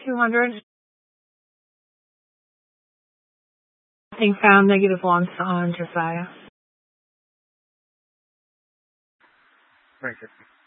200. Nothing found. Negative logs on Josiah. Right.